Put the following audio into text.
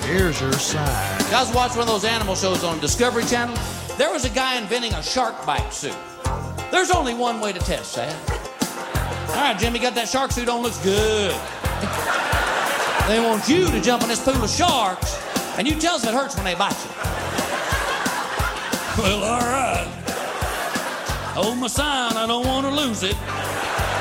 Here's your sign. I was watching one of those animal shows on Discovery Channel. There was a guy inventing a shark bite suit. There's only one way to test that. All right, Jimmy, got that shark suit on, looks good. They want you to jump in this pool of sharks, and you tell us if it hurts when they bite you. Well, all right. Hold my sign, I don't want to lose it.